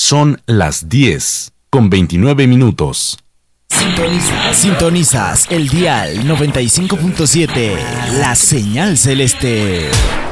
Son las 10:29. Sintonizas el dial 95.7, la señal celeste.